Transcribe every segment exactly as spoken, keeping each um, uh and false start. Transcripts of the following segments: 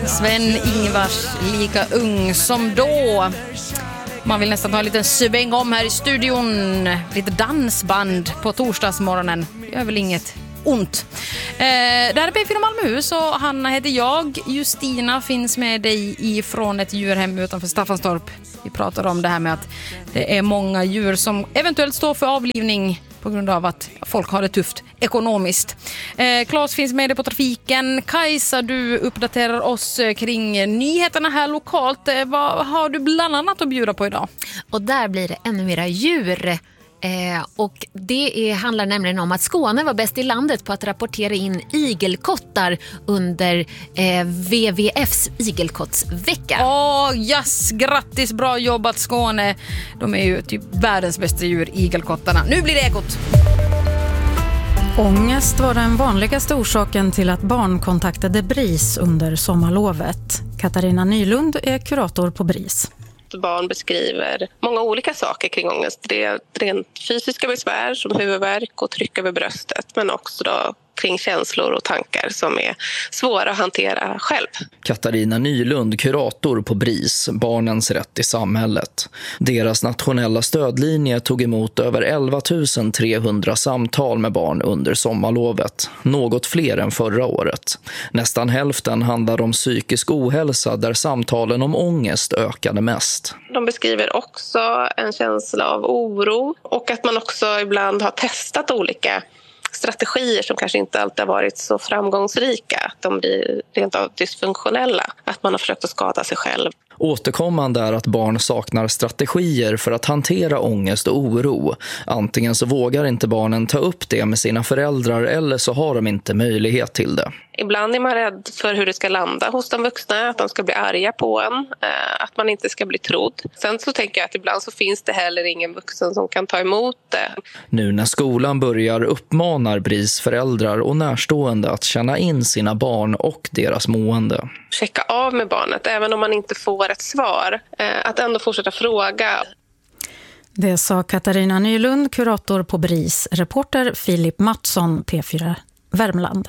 Sven-Ingvars lika ung som då. Man vill nästan ta en liten sväng om här i studion. Lite dansband på torsdagsmorgonen. Det är väl inget ont. Eh, det här är P fyra Malmöhus och Hanna heter jag. Justina finns med dig ifrån ett djurhem utanför Staffanstorp. Vi pratar om det här med att det är många djur som eventuellt står för avlivning på grund av att folk har det tufft ekonomiskt. Eh, Claes finns med dig på trafiken. Kajsa, du uppdaterar oss kring nyheterna här lokalt. Eh, vad har du bland annat att bjuda på idag? Och där blir det ännu mera djur. Eh, och det är, handlar nämligen om att Skåne var bäst i landet på att rapportera in igelkottar under eh, W W F:s igelkottsvecka. Åh, oh, yes, grattis, bra jobbat Skåne. De är ju typ världens bästa djur, igelkottarna. Nu blir det ekot. Ångest var den vanligaste orsaken till att barn kontaktade BRIS under sommarlovet. Katarina Nylund är kurator på BRIS. Barn beskriver många olika saker kring ångest. Det är rent fysiska besvär som huvudvärk och tryck över bröstet, men också då kring känslor och tankar som är svåra att hantera själv. Katarina Nylund, kurator på BRIS, Barnens rätt i samhället. Deras nationella stödlinje tog emot över elva tusen trehundra samtal med barn under sommarlovet. Något fler än förra året. Nästan hälften handlar om psykisk ohälsa där samtalen om ångest ökade mest. De beskriver också en känsla av oro och att man också ibland har testat olika strategier som kanske inte alltid har varit så framgångsrika, att de blir rent av dysfunktionella, att man har försökt att skada sig själv. Återkommande är att barn saknar strategier för att hantera ångest och oro. Antingen så vågar inte barnen ta upp det med sina föräldrar eller så har de inte möjlighet till det. Ibland är man rädd för hur det ska landa hos de vuxna, att de ska bli arga på en, att man inte ska bli trodd. Sen så tänker jag att ibland så finns det heller ingen vuxen som kan ta emot det. Nu när skolan börjar uppmanar BRIS föräldrar och närstående att känna in sina barn och deras mående. Checka av med barnet, även om man inte får ett svar. Att ändå fortsätta fråga. Det sa Katarina Nylund, kurator på BRIS, reporter Filip Mattsson, P fyra Värmland.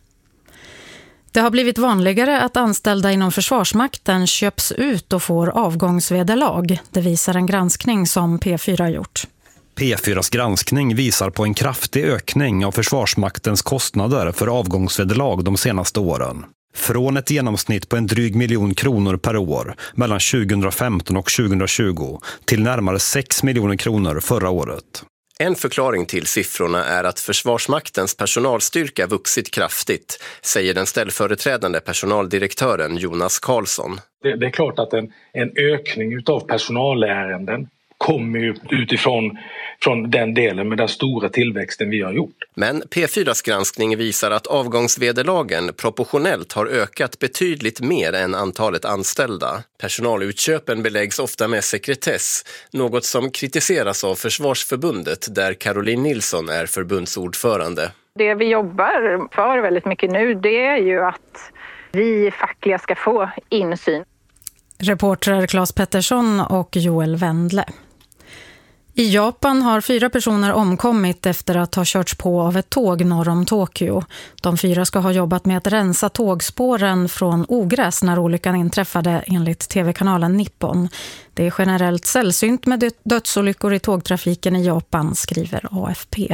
Det har blivit vanligare att anställda inom Försvarsmakten köps ut och får avgångsvederlag. Det visar en granskning som P fyra har gjort. P fyras granskning visar på en kraftig ökning av Försvarsmaktens kostnader för avgångsvederlag de senaste åren. Från ett genomsnitt på en dryg miljon kronor per år mellan tjugohundrafemton och tjugohundratjugo till närmare sex miljoner kronor förra året. En förklaring till siffrorna är att Försvarsmaktens personalstyrka vuxit kraftigt, säger den ställföreträdande personaldirektören Jonas Karlsson. Det, det är klart att en, en ökning utav personalärenden kommer ju utifrån från den delen med den stora tillväxten vi har gjort. Men P fyras granskning visar att avgångsvederlagen proportionellt har ökat betydligt mer än antalet anställda. Personalutköpen beläggs ofta med sekretess, något som kritiseras av Försvarsförbundet där Caroline Nilsson är förbundsordförande. Det vi jobbar för väldigt mycket nu, det är ju att vi fackliga ska få insyn. Reportrar Claes Pettersson och Joel Wendle. I Japan har fyra personer omkommit efter att ha körts på av ett tåg norr om Tokyo. De fyra ska ha jobbat med att rensa tågspåren från ogräs när olyckan inträffade enligt tv-kanalen Nippon. Det är generellt sällsynt med dödsolyckor i tågtrafiken i Japan, skriver A F P.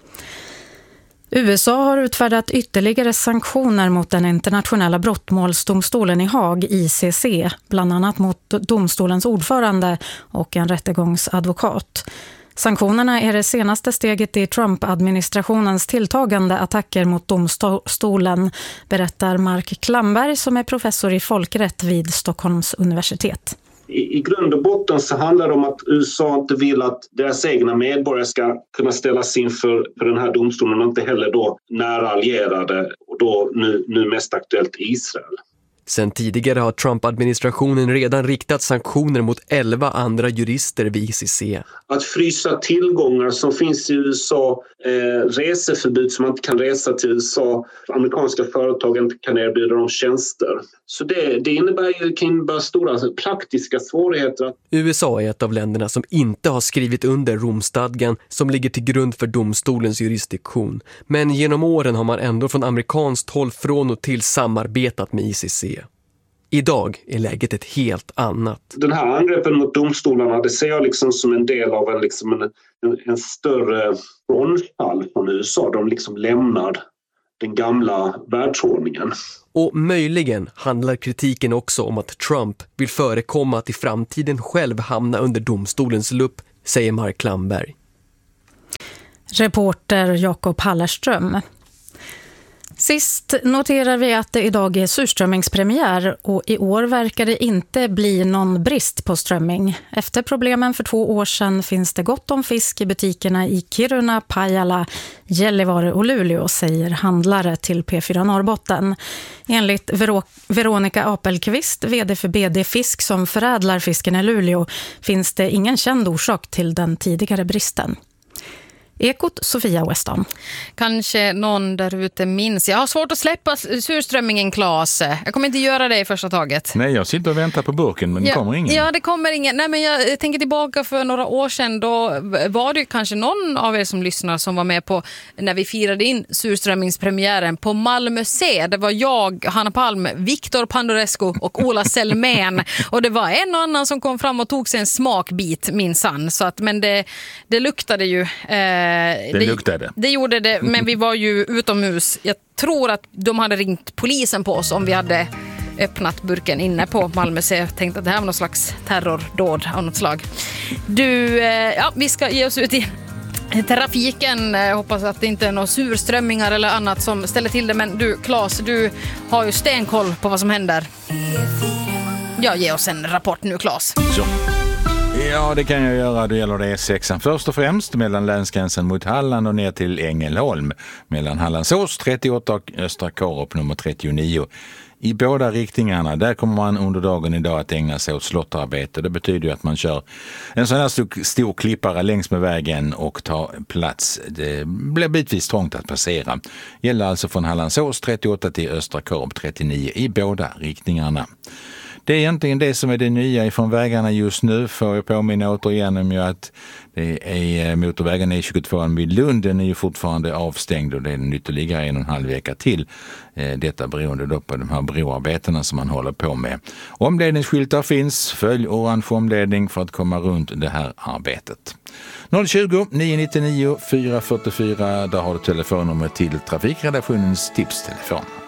U S A har utfärdat ytterligare sanktioner mot den internationella brottmålsdomstolen i Haag, I C C, bland annat mot domstolens ordförande och en rättegångsadvokat. Sanktionerna är det senaste steget i Trump-administrationens tilltagande attacker mot domstolen, berättar Mark Klamberg som är professor i folkrätt vid Stockholms universitet. I, I grund och botten så handlar det om att U S A inte vill att deras egna medborgare ska kunna ställas inför för den här domstolen och inte heller då nära allierade och då nu, nu mest aktuellt Israel. Sen tidigare har Trump-administrationen redan riktat sanktioner mot elva andra jurister vid I C C. Att frysa tillgångar som finns i U S A, eh, reseförbud som man inte kan resa till U S A, amerikanska företag inte kan erbjuda dem tjänster. Så det, det innebär ju kan innebära stora alltså, praktiska svårigheter. U S A är ett av länderna som inte har skrivit under Romstadgan som ligger till grund för domstolens jurisdiktion. Men genom åren har man ändå från amerikanskt håll från och till samarbetat med I C C. Idag är läget ett helt annat. Den här angreppen mot domstolarna, det ser jag liksom som en del av en, liksom en, en, en större frånfall från U S A. De liksom lämnar den gamla världsordningen. Och möjligen handlar kritiken också om att Trump vill förekomma att i framtiden själv hamna under domstolens lupp, säger Mark Lamberg. Reporter Jakob Hallerström. Sist noterar vi att det idag är surströmmingspremiär och i år verkar det inte bli någon brist på strömming. Efter problemen för två år sedan finns det gott om fisk i butikerna i Kiruna, Pajala, Gällivare och Luleå, säger handlare till P fyra Norrbotten. Enligt Ver- Veronica Apelqvist, vd för B D Fisk som förädlar fisken i Luleå, finns det ingen känd orsak till den tidigare bristen. Ekot, Sofia Weston. Kanske någon där ute minns. Jag har svårt att släppa surströmmingen, Claes. Jag kommer inte göra det i första taget. Nej, jag sitter och väntar på burken, men ja, det kommer ingen. Ja, det kommer ingen. Nej, men jag tänker tillbaka för några år sedan. Då var det kanske någon av er som lyssnar som var med på när vi firade in surströmmingspremiären på Malmö C. Det var jag, Hanna Palm, Viktor Pandorescu och Ola Selmén. Och det var en och annan som kom fram och tog sig en smakbit, minsann. Så att, men det, det luktade ju... Eh, Det, det luktade. Det gjorde det, men vi var ju utomhus. Jag tror att de hade ringt polisen på oss om vi hade öppnat burken inne på Malmö. Så jag tänkte att det här var någon slags terrordåd av något slag. Du, ja, vi ska ge oss ut i trafiken. Jag hoppas att det inte är några surströmmingar eller annat som ställer till det. Men du, Claes, du har ju stenkoll på vad som händer. Ja, ge oss en rapport nu, Claes. Så. Ja, det kan jag göra. Det gäller det E sex först och främst mellan länsgränsen mot Halland och ner till Ängelholm. Mellan Hallandsås trettioåtta och Östra Kårup nummer trettionio. I båda riktningarna, där kommer man under dagen idag att ägna sig åt slotterarbete. Det betyder ju att man kör en sån här stor, stor klippare längs med vägen och tar plats. Det blir bitvis trångt att passera. Gäller alltså från Hallandsås trettioåtta till Östra Kårup trettionio i båda riktningarna. Det är egentligen det som är det nya ifrån vägarna just nu. Får jag påminna återigen om ju att det är motorvägen E tjugotvå vid Lund. Den är ju fortfarande avstängd och det är en ytterligare en och en halv vecka till. Detta beroende då på de här broarbetena som man håller på med. Omledningsskyltar finns. Följ orange omledning för att komma runt det här arbetet. noll tjugo, nio nio nio, fyra fyra fyra. Där har du telefonnummer till trafikredaktionens tipstelefon.